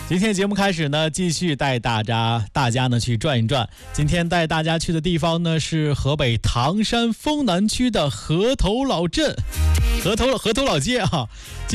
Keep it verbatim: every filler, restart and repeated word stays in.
今天节目开始呢，继续带大家大家呢去转一转。今天带大家去的地方呢是河北唐山丰南区的河头老镇，河头河头老街啊。